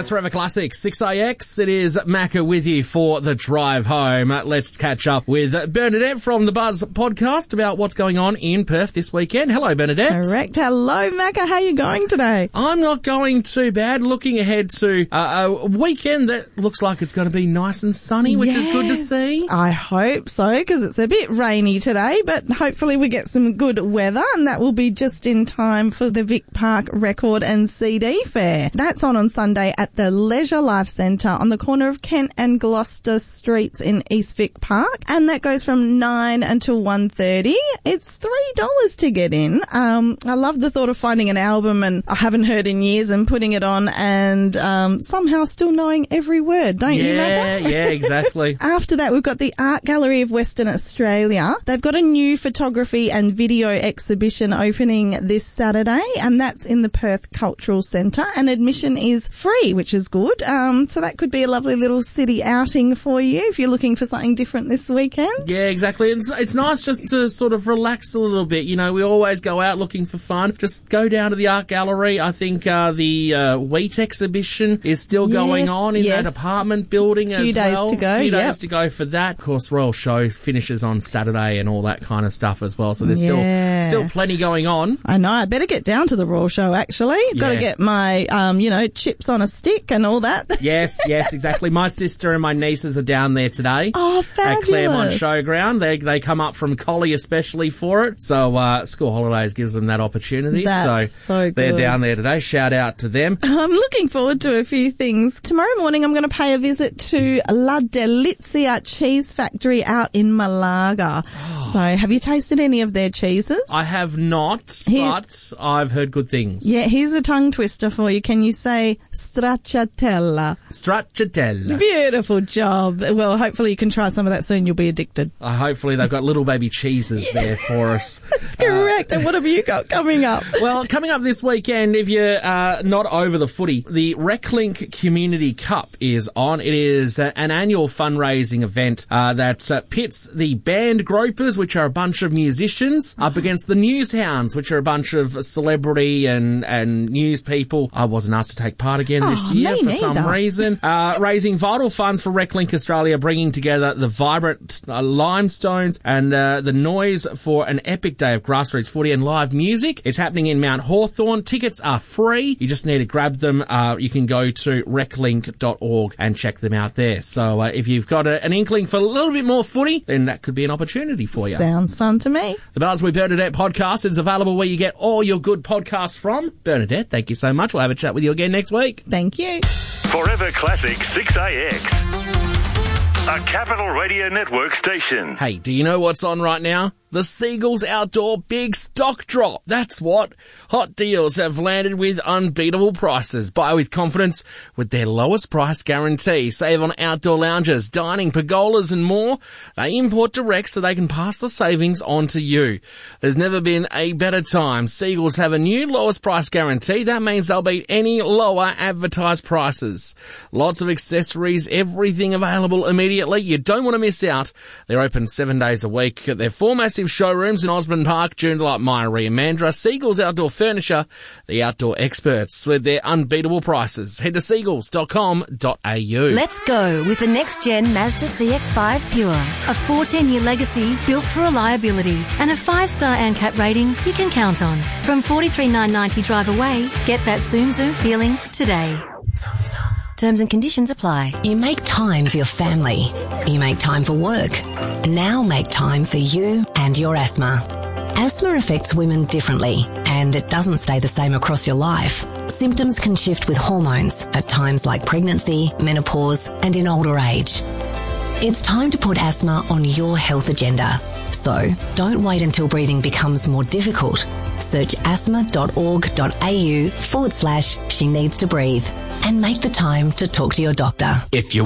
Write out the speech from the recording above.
It's Forever Classic, 6AX. It is Macca with you for the drive home. Let's catch up with Bernadette from the Buzz podcast about what's going on in Perth this weekend. Hello, Bernadette. Correct. Hello, Macca. How are you going today? I'm not going too bad. Looking ahead to a weekend that looks like it's going to be nice and sunny, which is good to see. I hope so, because it's a bit rainy today, but hopefully we get some good weather, and that will be just in time for the Vic Park Record and CD Fair. That's on Sunday at the Leisure Life Centre on the corner of Kent and Gloucester Streets in East Vic Park, and that goes from 9 until 1:30. It's $3 to get in. I love the thought of finding an album and I haven't heard in years and putting it on and somehow still knowing every word, don't you, Macca? Yeah, exactly. After that, we've got the Art Gallery of Western Australia. They've got a new photography and video exhibition opening this Saturday, and that's in the Perth Cultural Centre, and admission is free, which is good. So that could be a lovely little city outing for you if you're looking for something different this weekend. Yeah, exactly. It's nice just to sort of relax a little bit. You know, we always go out looking for fun. Just go down to the Art Gallery. I think the Wheat exhibition is still going on in that apartment building as well. A few days to go for that. Of course, Royal Show finishes on Saturday and all that kind of stuff as well. So there's still plenty going on. I know. I better get down to the Royal Show, actually. Got to get my, chips on a stick and all that. Yes, exactly. My sister and my nieces are down there today. Oh, fabulous. At Claremont Showground. They come up from Collie especially for it. So school holidays gives them that opportunity. That's so good. They're down there today. Shout out to them. I'm looking forward to a few things. Tomorrow morning I'm going to pay a visit to La Delizia Cheese Factory out in Malaga. So have you tasted any of their cheeses? I have not, but I've heard good things. Yeah, here's a tongue twister for you. Can you say stracciatella? Stracciatella. Beautiful job. Well, hopefully you can try some of that soon. You'll be addicted. Hopefully they've got little baby cheeses there for us. That's correct. And what have you got coming up? Well, coming up this weekend, if you're not over the footy, the RecLink Community Cup is on. It is an annual fundraising event that pits the Band Gropers, which are a bunch of musicians, up against the Newshounds, which are a bunch of celebrity and news people. I wasn't asked to take part again this year for some reason. Raising vital funds for RecLink Australia, bringing together the vibrant Limestones and the noise for an epic day of grassroots footy and live music. It's happening in Mount Hawthorn. Tickets are free. You just need to grab them. You can go to reclink.org and check them out there. So if you've got an inkling for a little bit more footy, then that could be an opportunity for you. Sounds fun to me. The Buzz with Bernadette podcast is available where you get all your good podcasts from. Bernadette, thank you so much. We'll have a chat with you again next week. Thank you. Forever Classic 6AX. A Capital Radio Network station. Hey, do you know what's on right now? The Seagulls Outdoor Big Stock Drop. That's what. Hot deals have landed with unbeatable prices. Buy with confidence with their lowest price guarantee. Save on outdoor lounges, dining, pergolas and more. They import direct so they can pass the savings on to you. There's never been a better time. Seagulls have a new lowest price guarantee. That means they'll beat any lower advertised prices. Lots of accessories, everything available immediately. You don't want to miss out. They're open 7 days a week at their 4 massive showrooms in Osborne Park, Joondalup, Myrie and Mandurah. Seagulls Outdoor Furniture, the outdoor experts with their unbeatable prices. Head to seagulls.com.au. Let's go with the next-gen Mazda CX-5 Pure. A 14-year legacy built for reliability and a 5-star ANCAP rating you can count on. From $43,990 drive away, get that Zoom Zoom feeling today. Terms and conditions apply. You make time for your family. You make time for work. Now make time for you and your asthma. Asthma affects women differently, and it doesn't stay the same across your life. Symptoms can shift with hormones at times like pregnancy, menopause, and in older age. It's time to put asthma on your health agenda. So, don't wait until breathing becomes more difficult. Search asthma.org.au/she needs to breathe and make the time to talk to your doctor. If you